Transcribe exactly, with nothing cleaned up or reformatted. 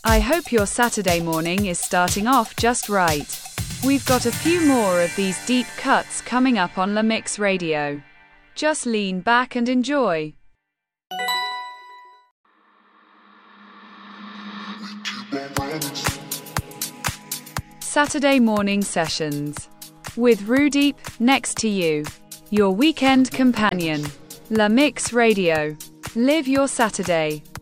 I hope your Saturday morning is starting off just right. We've got a few more of these deep cuts coming up on La Mix Radio. Just lean back and enjoy. Saturday morning sessions with Rudeep, next to you, your weekend companion. La Mix Radio. Live your Saturday.